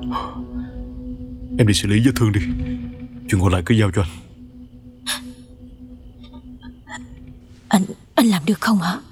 Em đi xử lý vết thương đi, chuyện còn lại cứ giao cho anh. Anh làm được không hả?